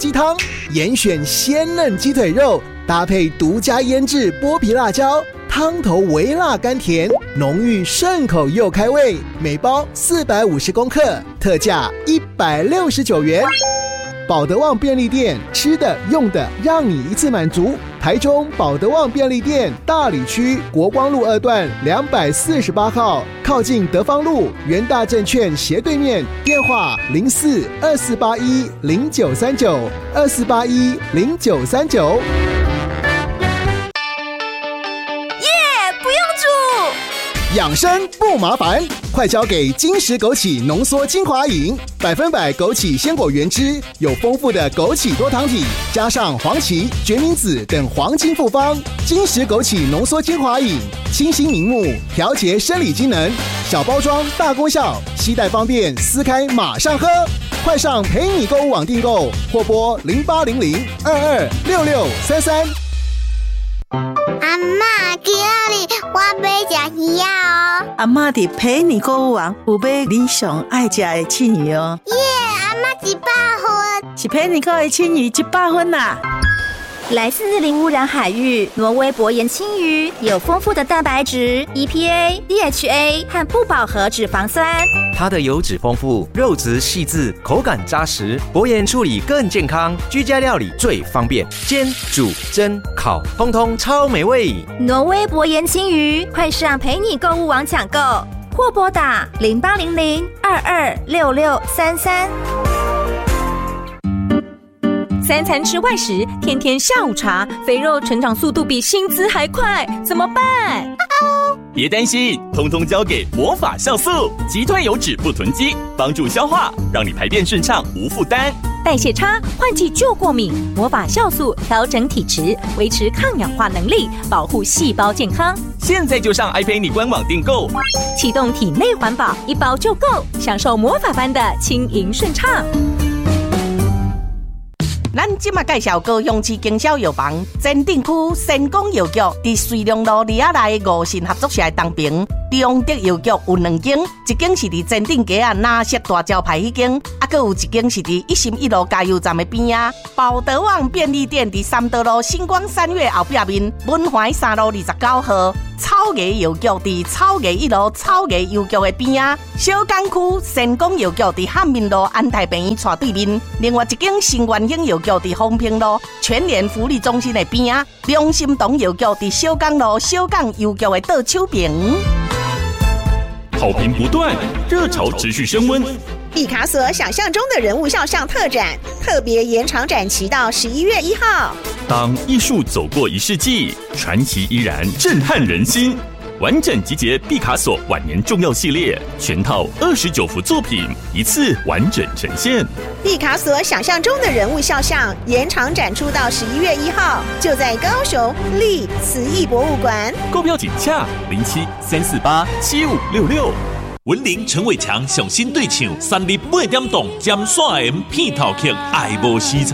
鸡汤，严选鲜嫩鸡腿肉，搭配独家腌制剥皮辣椒，汤头微辣甘甜，浓郁顺口又开胃。每包450公克，特价169元。保德旺便利店，吃的用的让你一次满足。台中保德旺便利店大里区国光路2段248号，靠近德芳路元大证券斜对面，电话04-2481-0939，2481-0939。养生不麻烦，快交给金石枸杞浓缩精华饮，100%枸杞鲜果原汁，有丰富的枸杞多糖体，加上黄芪、决明子等黄金复方。金石枸杞浓缩精华饮，清新明目，调节生理机能，小包装大功效，携带方便，撕开马上喝。快上陪你购物网订购，或拨0800-226633。 阿嬷，今日我要吃鱼哦。 阿嬷伫陪你购物网有买你上爱吃的青鱼哦。 耶，阿嬷100分， 是陪你购的青鱼100分啦。 来自零污染海域，挪威薄盐青鱼有丰富的蛋白质、EPA、DHA 和不饱和脂肪酸。 它的油脂丰富，肉质细致，口感扎实，薄盐处理更健康，居家料理最方便，煎、煮、蒸、烤，通通超美味。 挪威薄盐青鱼，快上陪你购物网抢购，或拨打0800-226633。3餐吃外食，天天下午茶，肥肉成长速度比薪资还快，怎么办？ 别担心，通通交给魔法酵素，击退油脂不囤积，帮助消化，让你排便顺畅无负担。 代谢差，换季就过敏，魔法酵素调整体质，维持抗氧化能力，保护细胞健康。 现在就上 iPay 官网订购， 启动体内环保，1包就够，享受魔法般的轻盈顺畅。 咱今麦介绍高雄市经销药房前镇区成功药局，伫瑞隆路里亚内5信合作社的东边。中德药局有2间，一间是伫前镇街蓝色大招牌迄间，还有一间是伫131路加油站的边啊。保德旺便利店伫三德路星光3月后壁面，文怀3路29号。草衙药局伫草衙1路草衙药局的边啊。小港区成功药局伫汉民路安泰病院斜对面。另外一间新元兴药局伫丰平路全联福利中心的边啊。良心堂药局伫小港路小港药局的倒手边。 好评不断，热潮持续升温。 毕卡索想象中的人物肖像特展，特别延长展期到11月1号。 当艺术走过1世纪，传奇依然震撼人心。完整集结毕卡索晚年重要系列，全套29幅作品，一次完整呈现。 毕卡索想象中的人物肖像延长展出到11月1号，就在高雄立慈艺博物馆。 购票请洽07-348-7566。 文林陈伟强上新对唱，3日8点档尖线 M 片头曲，爱无时差。